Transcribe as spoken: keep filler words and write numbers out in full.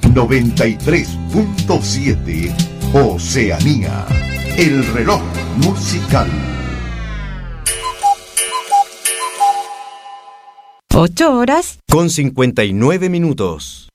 noventa y tres punto siete Oceanía, el reloj musical. Ocho horas con cincuenta y nueve minutos.